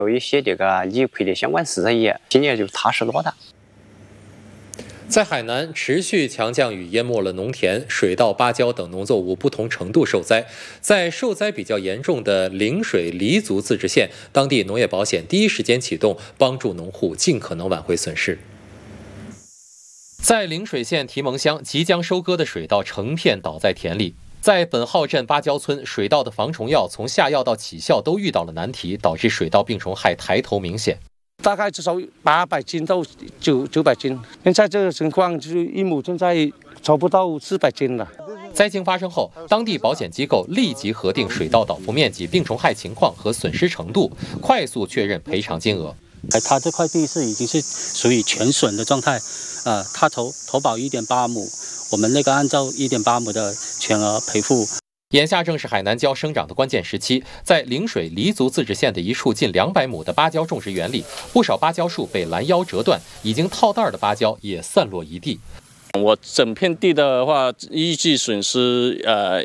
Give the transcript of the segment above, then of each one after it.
有一些这个理赔的相关事宜，今年就踏实多的。 在海南，持续强降雨淹没了农田、水稻、芭蕉等农作物不同程度受灾。在受灾比较严重的陵水黎族自治县，当地农业保险第一时间启动，帮助农户尽可能挽回损失。在陵水县提蒙乡，即将收割的水稻成片倒在田里。在本浩镇芭蕉村，水稻的防虫药从下药到起效都遇到了难题，导致水稻病虫害抬头明显。 大概至少800斤到900斤，现在这个情况就是一亩现在超不到400斤了。 灾情发生后，当地保险机构立即核定水稻倒伏面积、病虫害情况和损失程度，快速确认赔偿金额。 他这块地已经是属于全损的状态，他投保1.8亩，我们那个按照1.8亩的全额赔付。 眼下正是海南蕉生长的关键时期，在陵水黎族自治县的一处近200亩的芭蕉种植园里，不少芭蕉树被拦腰折断，已经套袋的芭蕉也散落一地。 我整片地的话，预计损失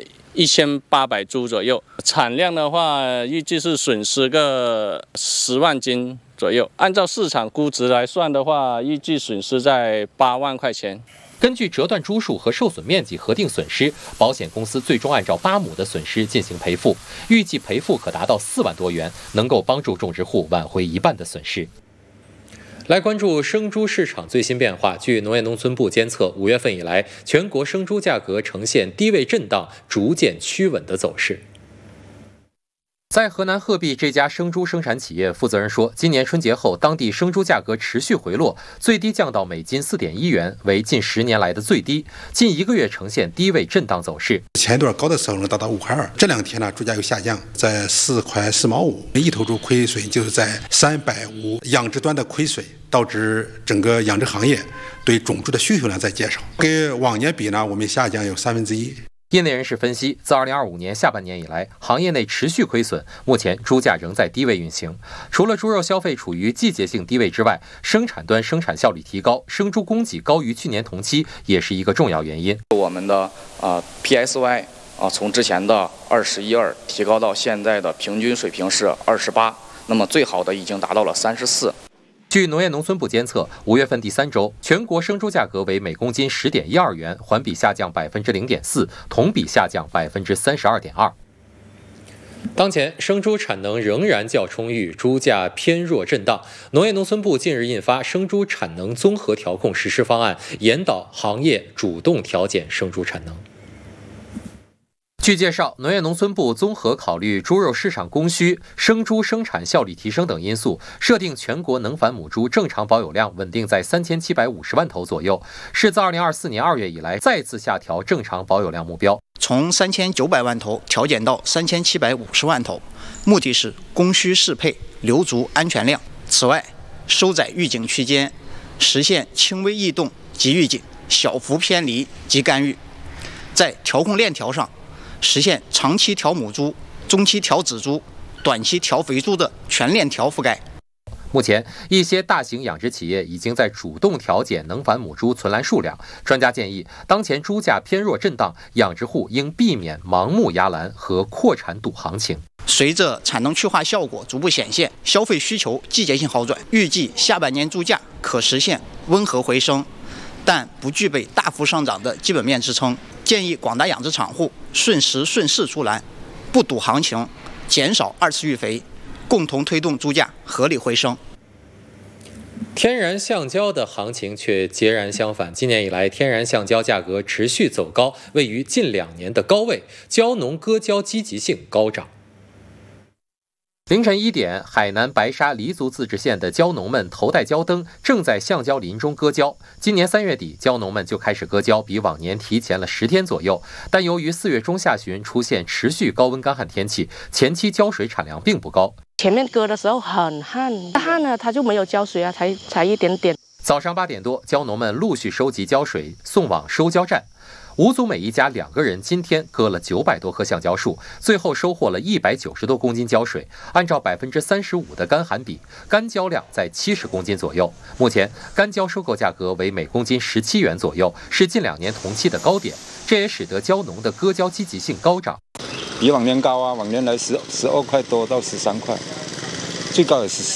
1800株左右，产量的话，预计是损失个10万斤左右。按照市场估值来算的话，预计损失在8万块钱。 根据折断株数和受损面积核定损失，保险公司最终按照8亩的损失进行赔付，预计赔付可达到4万多元，能够帮助种植户挽回1半的损失。来关注生猪市场最新变化。据农业农村部监测，5月份以来，全国生猪价格呈现低位震荡，逐渐趋稳的走势。在河南鹤壁这家生猪生产企业负责人说，今年春节后，当地生猪价格持续回落，最低降到每斤4.1元，为近10年来的最低。近1个月呈现低位震荡走势。 前一段高的时候能达到5块2，这2天呢，猪价又下降，在4块4毛5，一头猪亏损就是在350，养殖端的亏损导致整个养殖行业对种猪的需求量在减少，跟往年比呢，我们下降有1/3。 业内人士分析，自2025年下半年以来，行业内持续亏损，目前猪价仍在低位运行。除了猪肉消费处于季节性低位之外，生产端生产效率提高，生猪供给高于去年同期，也是一个重要原因。 我们的PSY 从之前的21.2提高到现在的平均水平是28，那么最好的已经达到了34。 据农业农村部监测，5月份第3周，全国生猪价格为每公斤10.12元，环比下降0.4%，同比下降32.2%。当前生猪产能仍然较充裕，猪价偏弱震荡。农业农村部近日印发生猪产能综合调控实施方案，引导行业主动调减生猪产能。据介绍，农业农村部综合考虑猪肉市场供需、生猪生产效率提升等因素，设定全国能繁母猪正常保有量稳定在3750万头左右，是自2024年2月以来再次下调正常保有量目标， 从3900万头调减到3750万头，目的是供需适配，留足安全量。此外，收窄预警区间，实现轻微异动即预警，小幅偏离即干预。在调控链条上，实现长期调母猪、中期调仔猪、短期调肥猪的全链条覆盖。 目前，一些大型养殖企业已经在主动调减能繁母猪存栏数量。专家建议，当前猪价偏弱震荡，养殖户应避免盲目压栏和扩产赌行情。 随着产能去化效果逐步显现，消费需求季节性好转，预计下半年猪价可实现温和回升，但不具备大幅上涨的基本面支撑。建议广大养殖场户顺时顺势出栏，不赌行情，减少2次育肥，共同推动猪价合理回升。 天然橡胶的行情却截然相反，今年以来，天然橡胶价格持续走高，位于近2年的高位，蕉农割胶积极性高涨。凌晨1点，海南白沙黎族自治县的蕉农们头戴胶灯，正在橡胶林中割胶。今年3月底，蕉农们就开始割胶，比往年提前了10天左右。但由于4月中下旬出现持续高温干旱天气，前期胶水产量并不高。 前面割的时候很旱呢，它就没有胶水啊，才一点点。 早上8点多，蕉农们陆续收集胶水，送往收胶站。吴祖美一家2个人今天割了900多棵橡胶树，最后收获了190多公斤胶水。按照35%的干旱比，干胶量在70公斤左右。目前干胶收购价格为每公斤17元左右，是近2年同期的高点。这也使得蕉农的割胶积极性高涨， 比往年高啊，往年来12块多到13块， 最高也是